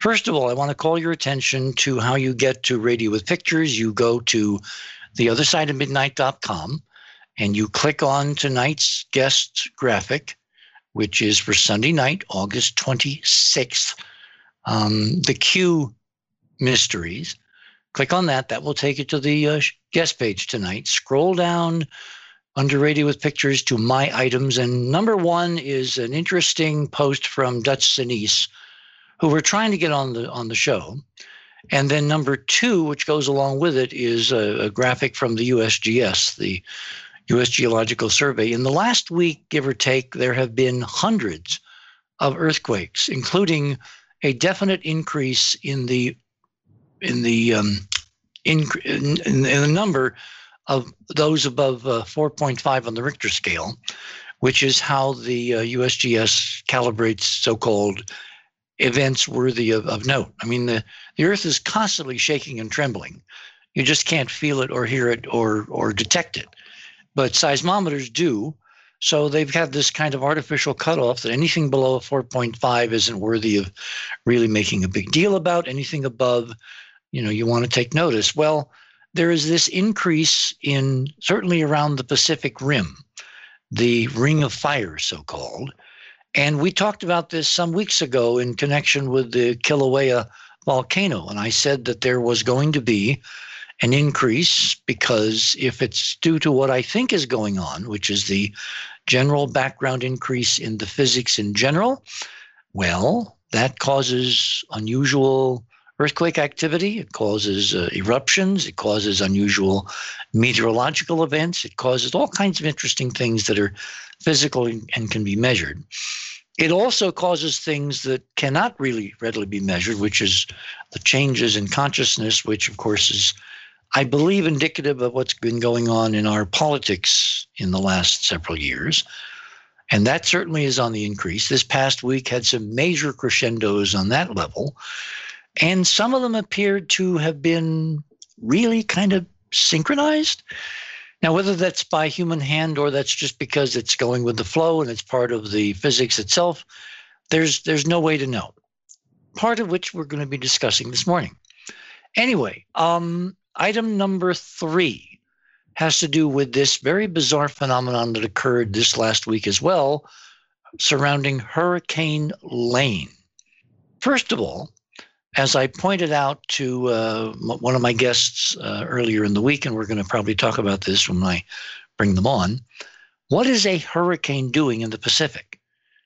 First of all, I want to call your attention to how you get to Radio with Pictures. You go to theothersideofmidnight.com and you click on tonight's guest graphic, which is for Sunday night, August 26th, the Q Mysteries. Click on that. That will take you to the guest page tonight. Scroll down under Radio with Pictures to My Items. And number one is an interesting post from Dutch Sinise, who we're trying to get on the show. And then number two, which goes along with it, is a graphic from the USGS, the U.S. Geological Survey. In the last week, give or take, there have been hundreds of earthquakes, including a definite increase in the number of those above 4.5 on the Richter scale, which is how the USGS calibrates so-called events worthy of note. I mean, the Earth is constantly shaking and trembling. You just can't feel it or hear it or detect it. But seismometers do. So they've had this kind of artificial cutoff that anything below a 4.5 isn't worthy of really making a big deal about. Anything above, you want to take notice. Well, there is this increase in certainly around the Pacific Rim, the Ring of Fire, so-called. And we talked about this some weeks ago in connection with the Kilauea volcano. And I said that there was going to be an increase because if it's due to what I think is going on, which is the general background increase in the physics in general, well, that causes unusual earthquake activity. It causes eruptions. It causes unusual meteorological events. It causes all kinds of interesting things that are physical and can be measured. It also causes things that cannot really readily be measured, which is the changes in consciousness, which, of course, is, I believe, indicative of what's been going on in our politics in the last several years. And that certainly is on the increase. This past week had some major crescendos on that level. And some of them appeared to have been really kind of synchronized. Now, whether that's by human hand or that's just because it's going with the flow and it's part of the physics itself, there's no way to know. Part of which we're going to be discussing this morning. Anyway, item number 3 has to do with this very bizarre phenomenon that occurred this last week as well, surrounding Hurricane Lane. First of all, as I pointed out to one of my guests earlier in the week, and we're going to probably talk about this when I bring them on, what is a hurricane doing in the Pacific?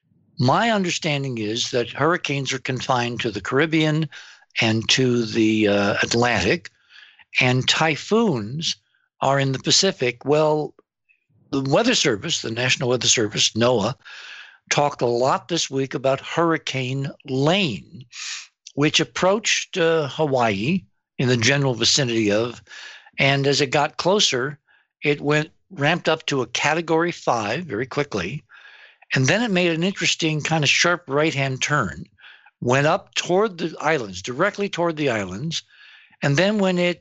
My understanding is that hurricanes are confined to the Caribbean and to the Atlantic, and typhoons are in the Pacific. Well, the Weather Service, the National Weather Service, NOAA, talked a lot this week about Hurricane Lane, which approached Hawaii in the general vicinity of, and as it got closer, it ramped up to a Category 5 very quickly, and then it made an interesting kind of sharp right-hand turn, went up toward the islands, directly toward the islands, and then when it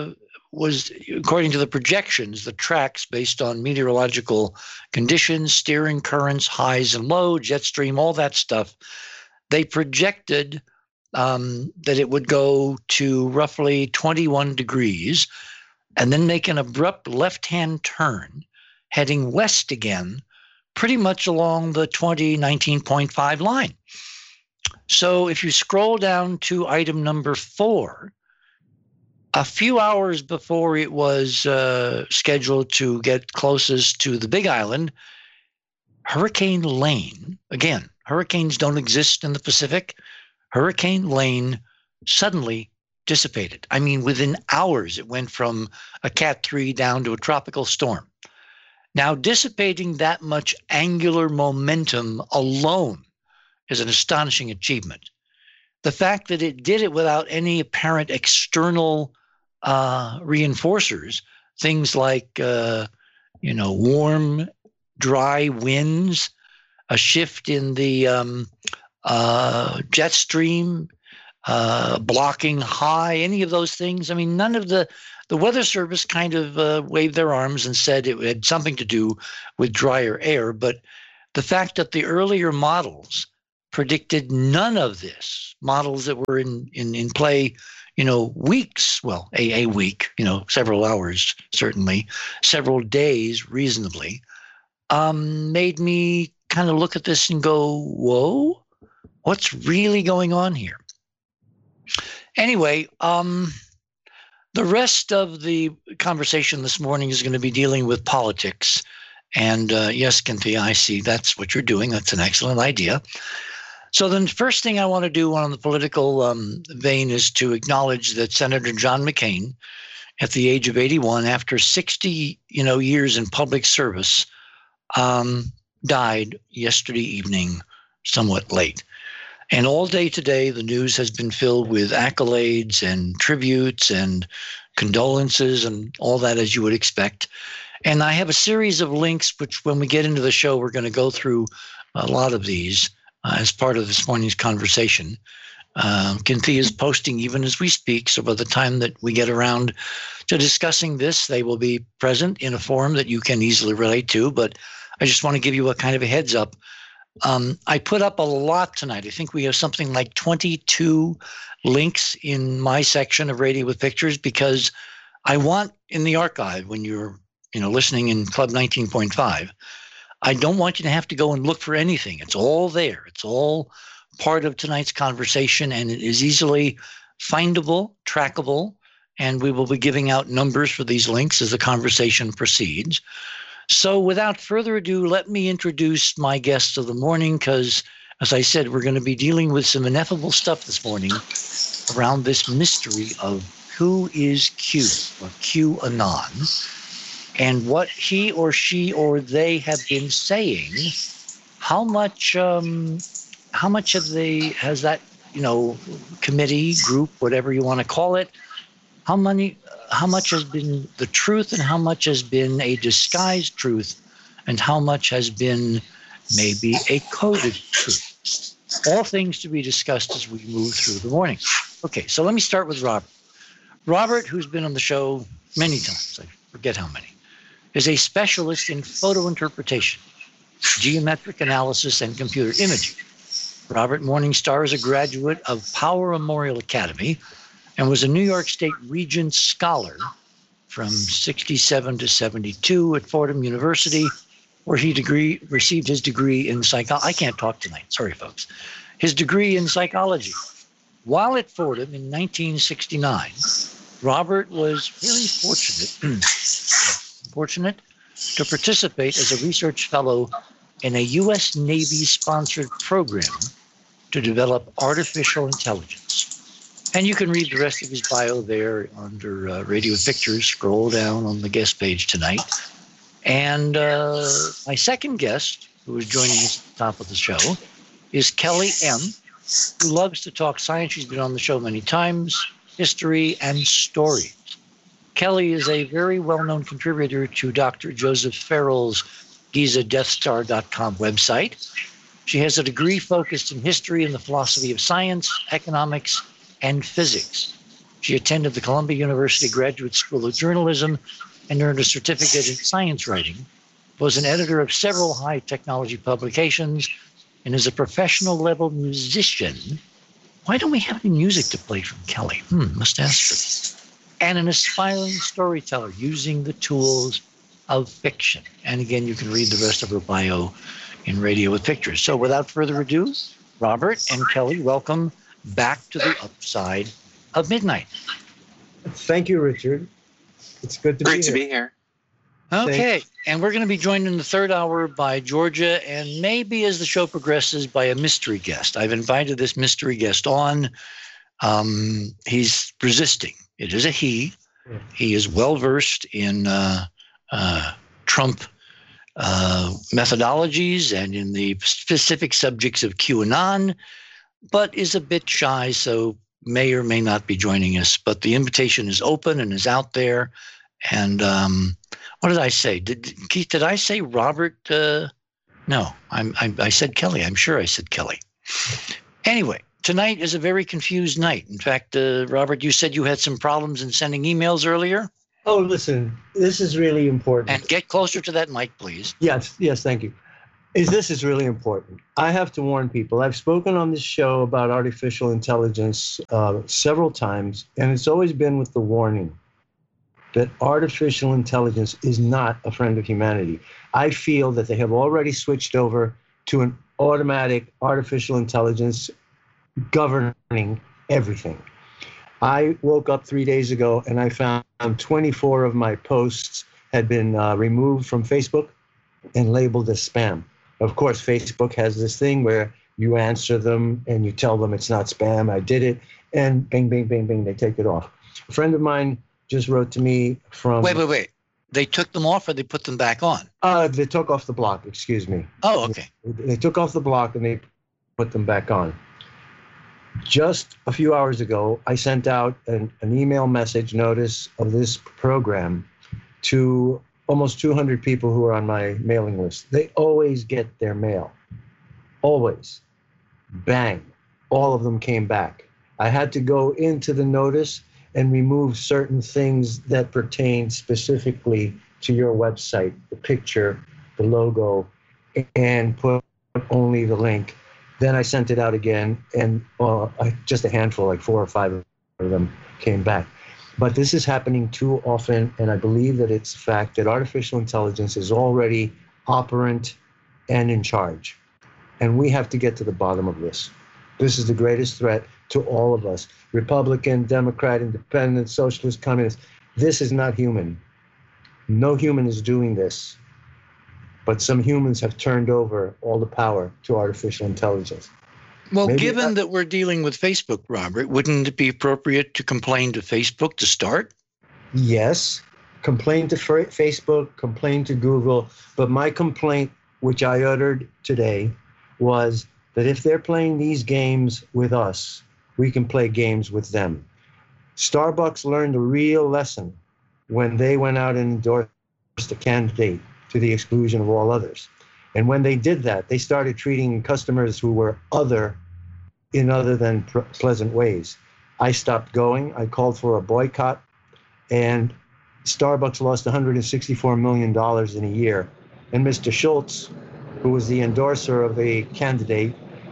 was, according to the projections, the tracks based on meteorological conditions, steering currents, highs and lows, jet stream, all that stuff, they projected that it would go to roughly 21 degrees and then make an abrupt left-hand turn, heading west again, pretty much along the 19.5 line. So if you scroll down to item number 4, a few hours before it was scheduled to get closest to the Big Island, Hurricane Lane, again, hurricanes don't exist in the Pacific. Hurricane Lane suddenly dissipated. I mean, within hours, it went from a Cat 3 down to a tropical storm. Now, dissipating that much angular momentum alone is an astonishing achievement. The fact that it did it without any apparent external reinforcers, things like, warm, dry winds, a shift in the jet stream, blocking high, any of those things. I mean, none of the Weather Service kind of waved their arms and said it had something to do with drier air. But the fact that the earlier models predicted none of this. Models that were in play, weeks, well, a week, several hours, certainly, several days, reasonably, made me kind of look at this and go, whoa, what's really going on here? Anyway, the rest of the conversation this morning is going to be dealing with politics. And yes, Cynthia, I see that's what you're doing. That's an excellent idea. So the first thing I want to do on the political vein is to acknowledge that Senator John McCain, at the age of 81, after 60 years in public service, died yesterday evening, somewhat late. And all day today, the news has been filled with accolades and tributes and condolences and all that, as you would expect. And I have a series of links, which when we get into the show, we're going to go through a lot of these as part of this morning's conversation. Cynthia is posting even as we speak. So by the time that we get around to discussing this, they will be present in a form that you can easily relate to. But I just want to give you a kind of a heads up. I put up a lot tonight. I think we have something like 22 links in my section of Radio with Pictures, because I want in the archive, when you're listening in Club 19.5, I don't want you to have to go and look for anything. It's all there. It's all part of tonight's conversation, and it is easily findable, trackable, and we will be giving out numbers for these links as the conversation proceeds. So without further ado, let me introduce my guests of the morning, because, as I said, we're going to be dealing with some ineffable stuff this morning around this mystery of who is Q, or QAnon, and what he or she or they have been saying. How much has that, committee, group, whatever you want to call it, how much has been the truth and how much has been a disguised truth and how much has been maybe a coded truth? All things to be discussed as we move through the morning. Okay, so let me start with Robert. Robert, who's been on the show many times, I forget how many, is a specialist in photo interpretation, geometric analysis, and computer imaging. Robert Morningstar is a graduate of Power Memorial Academy and was a New York State Regents Scholar from 67 to 72 at Fordham University, where he received his degree in psychology. I can't talk tonight. Sorry, folks. His degree in psychology. While at Fordham in 1969, Robert was very fortunate to participate as a research fellow in a U.S. Navy-sponsored program to develop artificial intelligence. And you can read the rest of his bio there under Radio with Pictures. Scroll down on the guest page tonight. And my second guest, who is joining us at the top of the show, is Kelly M., who loves to talk science. She's been on the show many times, history, and stories. Kelly is a very well-known contributor to Dr. Joseph Farrell's GizaDeathStar.com website. She has a degree focused in history and the philosophy of science, economics, and physics. She attended the Columbia University Graduate School of Journalism and earned a certificate in science writing, was an editor of several high technology publications, and is a professional level musician. Why don't we have any music to play from Kelly? Must ask her. And an aspiring storyteller using the tools of fiction. And again, you can read the rest of her bio in Radio with Pictures. So without further ado, Robert and Kelly, welcome back to the upside of midnight. Thank you, Richard. It's good to be here. Great to be here. Okay, and we're going to be joined in the third hour by Georgia, and maybe as the show progresses, by a mystery guest. I've invited this mystery guest on. He's resisting. It is a he. Yeah. He is well-versed in Trump methodologies and in the specific subjects of QAnon, but is a bit shy, so may or may not be joining us. But the invitation is open and is out there. And what did I say? Keith, did I say Robert? No, I said Kelly. I'm sure I said Kelly. Anyway, tonight is a very confused night. In fact, Robert, you said you had some problems in sending emails earlier. Oh, listen, this is really important. And get closer to that mic, please. Yes, thank you. This is really important. I have to warn people. I've spoken on this show about artificial intelligence several times, and it's always been with the warning that artificial intelligence is not a friend of humanity. I feel that they have already switched over to an automatic artificial intelligence governing everything. I woke up 3 days ago and I found 24 of my posts had been removed from Facebook and labeled as spam. Of course, Facebook has this thing where you answer them and you tell them it's not spam, I did it, and bing, bing, bing, bing, they take it off. A friend of mine just wrote to me from... Wait. They took them off or they put them back on? They took off the block, excuse me. Oh, okay. They took off the block and they put them back on. Just a few hours ago, I sent out an email message notice of this program to almost 200 people who are on my mailing list. They always get their mail. Always. Bang. All of them came back. I had to go into the notice and remove certain things that pertain specifically to your website, the picture, the logo, and put only the link. Then I sent it out again, and just a handful, like 4 or 5 of them came back. But this is happening too often, and I believe that it's a fact that artificial intelligence is already operant and in charge. And we have to get to the bottom of this. This is the greatest threat to all of us. Republican, Democrat, Independent, Socialist, Communist. This is not human. No human is doing this. But some humans have turned over all the power to artificial intelligence. Well, given that we're dealing with Facebook, Robert, wouldn't it be appropriate to complain to Facebook to start? Yes. Complain to Facebook, complain to Google. But my complaint, which I uttered today, was that if they're playing these games with us, we can play games with them. Starbucks learned a real lesson when they went out and endorsed a candidate to the exclusion of all others. And when they did that, they started treating customers who were other in other than pleasant ways. I stopped going. I called for a boycott, and Starbucks lost $164 million in a year. And Mr. Schultz, who was the endorser of the candidate,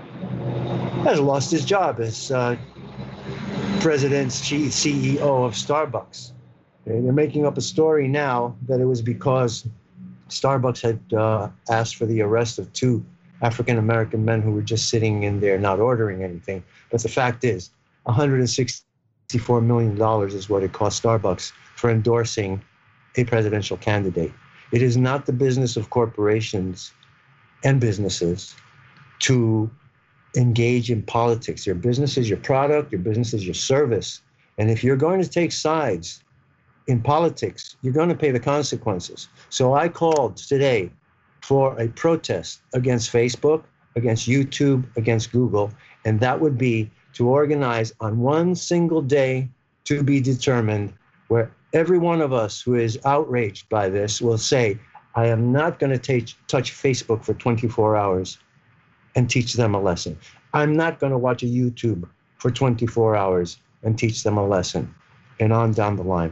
has lost his job as president, CEO of Starbucks. And they're making up a story now that it was because Starbucks had asked for the arrest of 2 African-American men who were just sitting in there not ordering anything. But the fact is, $164 million is what it cost Starbucks for endorsing a presidential candidate. It is not the business of corporations and businesses to engage in politics. Your business is your product, your business is your service. And if you're going to take sides in politics, you're going to pay the consequences. So I called today for a protest against Facebook, against YouTube, against Google, and that would be to organize on one single day to be determined where every one of us who is outraged by this will say, I am not going to touch Facebook for 24 hours and teach them a lesson. I'm not going to watch a YouTube for 24 hours and teach them a lesson, and on down the line.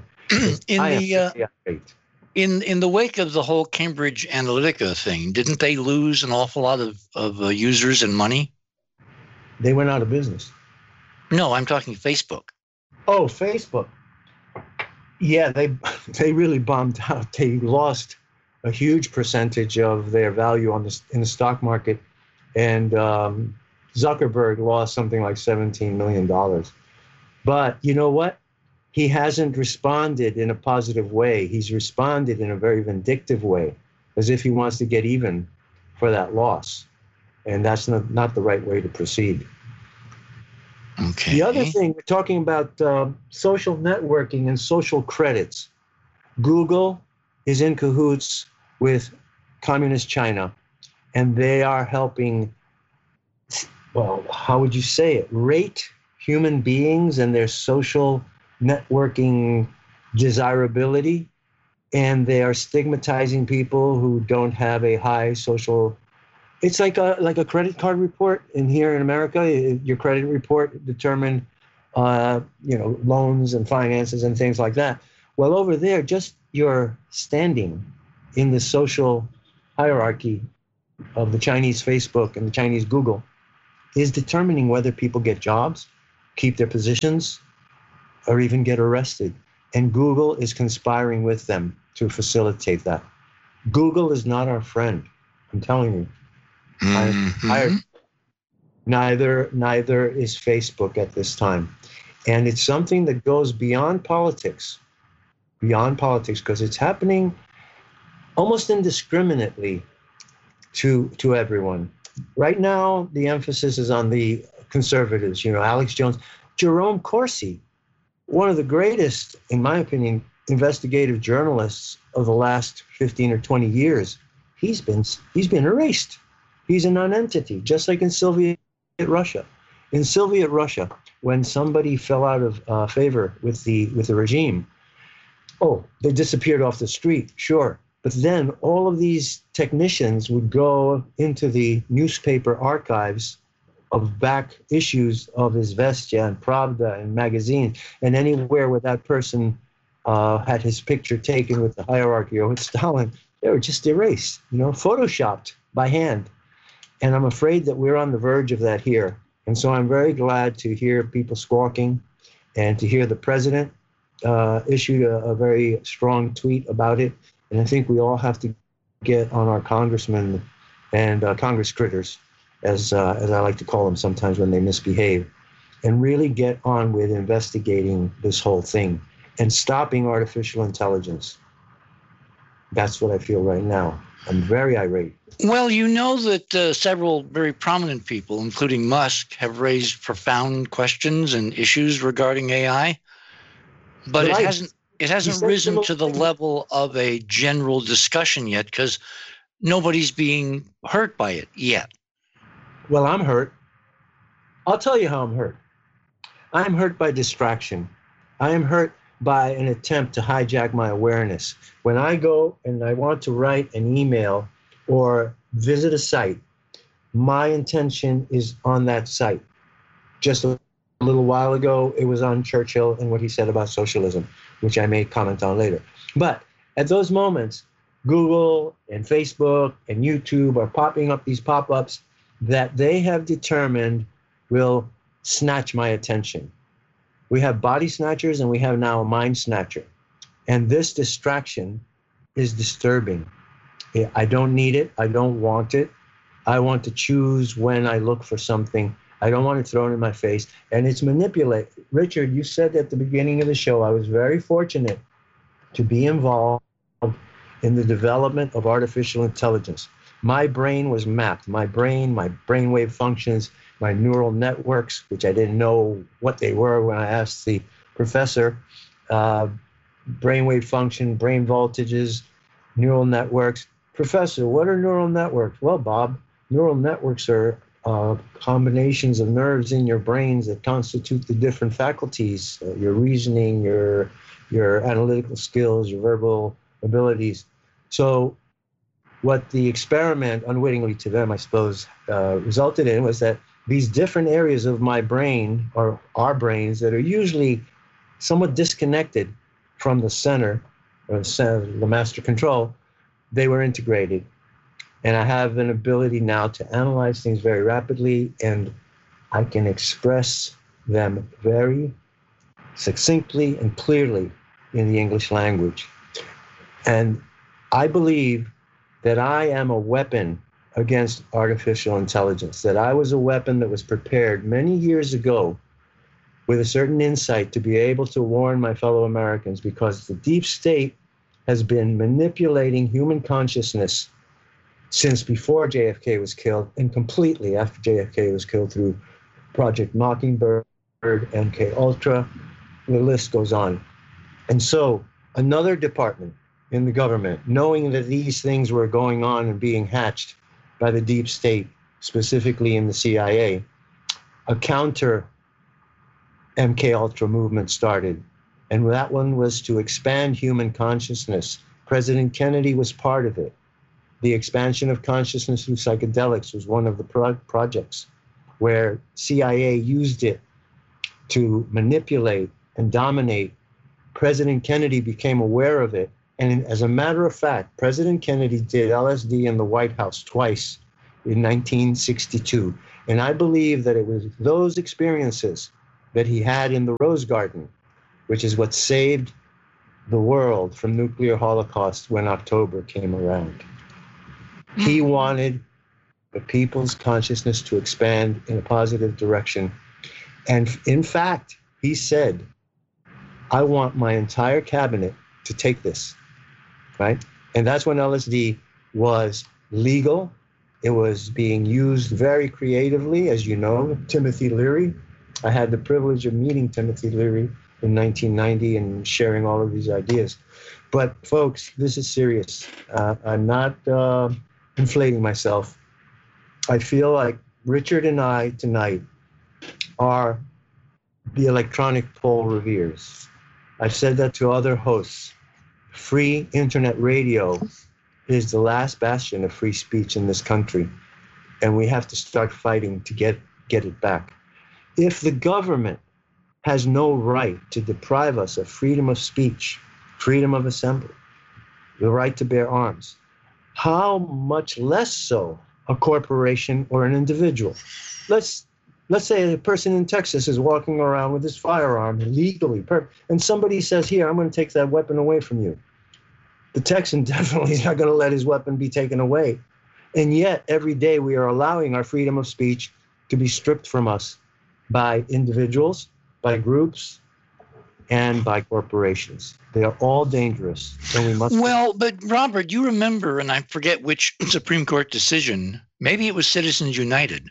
In the wake of the whole Cambridge Analytica thing, didn't they lose an awful lot of users and money? They went out of business. No, I'm talking Facebook. Oh, Facebook. Yeah, they really bombed out. They lost a huge percentage of their value in the stock market, and Zuckerberg lost something like $17 million. But you know what? He hasn't responded in a positive way. He's responded in a very vindictive way, as if he wants to get even for that loss. And that's not the right way to proceed. Okay. The other thing, we're talking about social networking and social credits. Google is in cahoots with Communist China, and they are helping, well, how would you say it, rate human beings and their social networking desirability, and they are stigmatizing people who don't have a high social. It's like a credit card report. In here in America, your credit report determine, loans and finances and things like that. Well, over there, just your standing in the social hierarchy of the Chinese Facebook and the Chinese Google is determining whether people get jobs, keep their positions, or even get arrested. And Google is conspiring with them to facilitate that. Google is not our friend. I'm telling you. Neither is Facebook at this time. And it's something that goes beyond politics, because it's happening almost indiscriminately to everyone. Right now, the emphasis is on the conservatives, Alex Jones. Jerome Corsi, one of the greatest, in my opinion, investigative journalists of the last 15 or 20 years, he's been erased. He's a non-entity, just like in Soviet Russia. In Soviet Russia, when somebody fell out of favor with the regime, they disappeared off the street, sure. But then all of these technicians would go into the newspaper archives of back issues of Izvestia and Pravda and magazines, and anywhere where that person had his picture taken with the hierarchy or with Stalin, they were just erased, photoshopped by hand. And I'm afraid that we're on the verge of that here. And so I'm very glad to hear people squawking and to hear the president issued a very strong tweet about it. And I think we all have to get on our congressmen and Congress critters, as I like to call them sometimes when they misbehave, and really get on with investigating this whole thing and stopping artificial intelligence. That's what I feel right now. I'm very irate. Well, you know that several very prominent people, including Musk, have raised profound questions and issues regarding AI, but it hasn't risen to the level of a general discussion yet because nobody's being hurt by it yet. Well, I'm hurt. I'll tell you how I'm hurt. I'm hurt by distraction. I am hurt by an attempt to hijack my awareness. When I go and I want to write an email or visit a site, my intention is on that site. Just a little while ago, it was on Churchill and what he said about socialism, which I may comment on later. But at those moments, Google and Facebook and YouTube are popping up these pop-ups that they have determined will snatch my attention. We have body snatchers and we have now a mind snatcher. And this distraction is disturbing. I don't need it. I don't want it. I want to choose when I look for something. I don't want it thrown in my face. And it's manipulate. Richard, you said at the beginning of the show, I was very fortunate to be involved in the development of artificial intelligence. My brain was mapped. My brainwave functions, my neural networks, which I didn't know what they were when I asked the professor, brainwave function, brain voltages, neural networks. Professor, what are neural networks? Well, Bob, neural networks are combinations of nerves in your brains that constitute the different faculties, your reasoning, your analytical skills, your verbal abilities. So what the experiment, unwittingly to them, I suppose, resulted in was that these different areas of my brain, or our brains, that are usually somewhat disconnected from the center, or the master control, they were integrated. And I have an ability now to analyze things very rapidly, and I can express them very succinctly and clearly in the English language. And I believe that I am a weapon against artificial intelligence, that I was a weapon that was prepared many years ago with a certain insight to be able to warn my fellow Americans, because the deep state has been manipulating human consciousness since before JFK was killed and completely after JFK was killed through Project Mockingbird, MK Ultra, the list goes on. And so another department in the government, knowing that these things were going on and being hatched by the deep state, specifically in the CIA, a counter MK Ultra movement started. And that one was to expand human consciousness. President Kennedy was part of it. The expansion of consciousness through psychedelics was one of the projects where CIA used it to manipulate and dominate. President Kennedy became aware of it. And as a matter of fact, President Kennedy did LSD in the White House twice in 1962. And I believe that it was those experiences that he had in the Rose Garden, which is what saved the world from nuclear holocaust when October came around. He wanted the people's consciousness to expand in a positive direction. And in fact, he said, I want my entire cabinet to take this, right? And that's when LSD was legal. It was being used very creatively, as you know, Timothy Leary. I had the privilege of meeting Timothy Leary in 1990 and sharing all of these ideas. But folks, this is serious. I'm not inflating myself. I feel like Richard and I tonight are the electronic Paul Revere's. I've said that to other hosts. Free internet radio is the last bastion of free speech in this country, and we have to start fighting to get it back. If the government has no right to deprive us of freedom of speech, freedom of assembly, the right to bear arms, how much less so a corporation or an individual? Let's say a person in Texas is walking around with his firearm legally, and somebody says, here, I'm going to take that weapon away from you. The Texan definitely is not going to let his weapon be taken away. And yet, every day we are allowing our freedom of speech to be stripped from us by individuals, by groups, and by corporations. They are all dangerous, and we must... Well, but Robert, you remember, and I forget which Supreme Court decision, maybe it was Citizens United,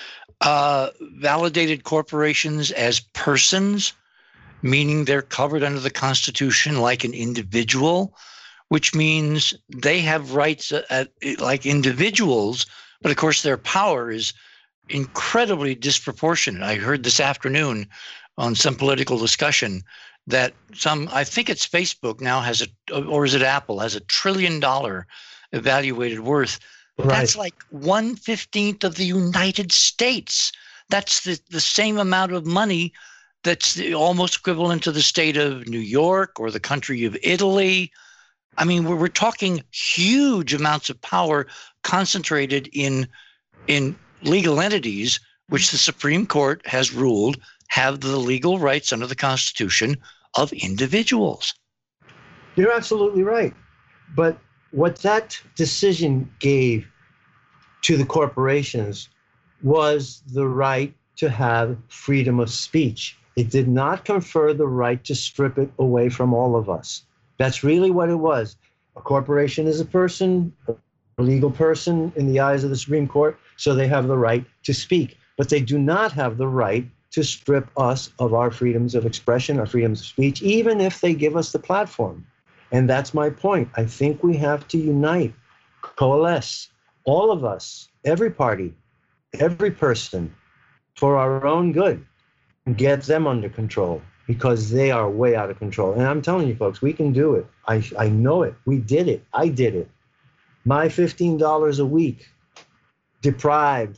validated corporations as persons, meaning they're covered under the Constitution like an individual, which means they have rights like individuals, but of course their power is incredibly disproportionate. I heard this afternoon on some political discussion that I think it's Facebook now has or is it Apple, has $1 trillion evaluated worth. Right. That's like 1/15 of the United States. That's the same amount of money that's almost equivalent to the state of New York or the country of Italy. I mean, we're talking huge amounts of power concentrated in legal entities, which the Supreme Court has ruled have the legal rights under the Constitution of individuals. You're absolutely right. But what that decision gave to the corporations was the right to have freedom of speech. It did not confer the right to strip it away from all of us. That's really what it was. A corporation is a person, a legal person in the eyes of the Supreme Court, so they have the right to speak. But they do not have the right to strip us of our freedoms of expression, our freedoms of speech, even if they give us the platform. And that's my point. I think we have to unite, coalesce, all of us, every party, every person, for our own good, and get them under control, because they are way out of control. And I'm telling you, folks, we can do it. I know it. We did it. I did it. My $15 a week deprived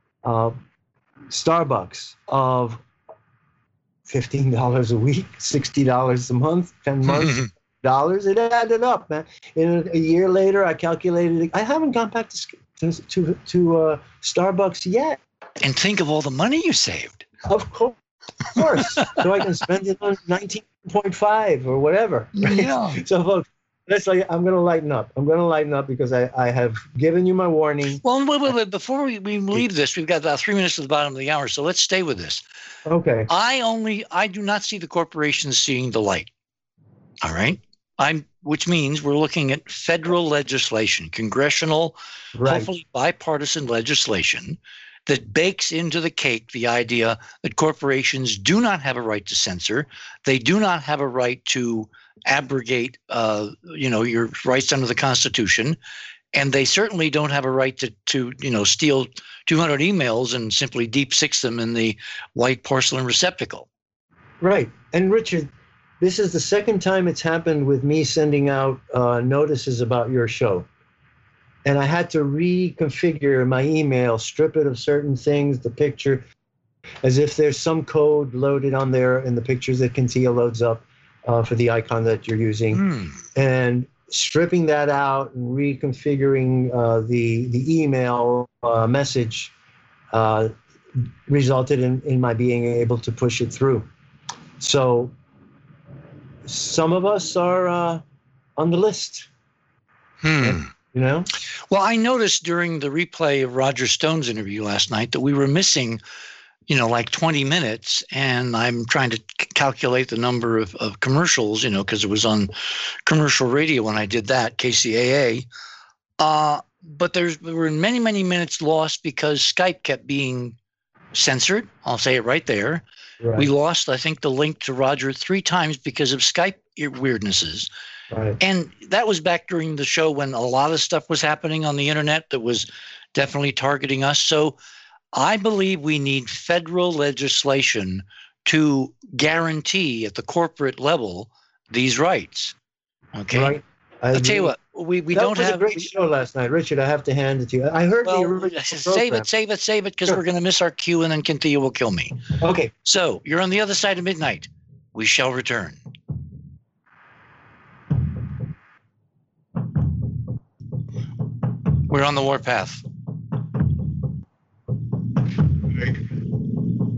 Starbucks of $15 a week, $60 a month, 10 months. It added up, man. And a year later, I calculated it. I haven't gone back to Starbucks yet. And think of all the money you saved. Of course. So I can spend it on 19.5 or whatever. Right? Yeah. So, folks, I'm going to lighten up. I'm going to lighten up because I have given you my warning. Well, wait. Before we leave this, we've got about 3 minutes to the bottom of the hour, so let's stay with this. Okay. I do not see the corporations seeing the light. All right. Which means we're looking at federal legislation, congressional, hopefully bipartisan legislation that bakes into the cake the idea that corporations do not have a right to censor. They do not have a right to abrogate, your rights under the Constitution. And they certainly don't have a right to steal 200 emails and simply deep six them in the white porcelain receptacle. Right. And Richard, this is the second time it's happened with me sending out notices about your show. And I had to reconfigure my email, strip it of certain things, the picture, as if there's some code loaded on there in the pictures that Kentia loads up for the icon that you're using. And stripping that out and reconfiguring the email message resulted in my being able to push it through. So some of us are on the list. You know? Well, I noticed during the replay of Roger Stone's interview last night that we were missing, like 20 minutes. And I'm trying to calculate the number of commercials, because it was on commercial radio when I did that, KCAA. But there were many, many minutes lost because Skype kept being censored. I'll say it right there. Right. We lost, I think, the link to Roger 3 times because of Skype weirdnesses. Right. And that was back during the show when a lot of stuff was happening on the internet that was definitely targeting us. So I believe we need federal legislation to guarantee at the corporate level these rights. Okay. Right. I'll tell you what, we don't have. That was a great show last night, Richard. I have to hand it to you. I heard the original program. Save it, because Sure. We're going to miss our cue, and then Cynthia will kill me. Okay. So you're on the other side of midnight. We shall return. We're on the warpath.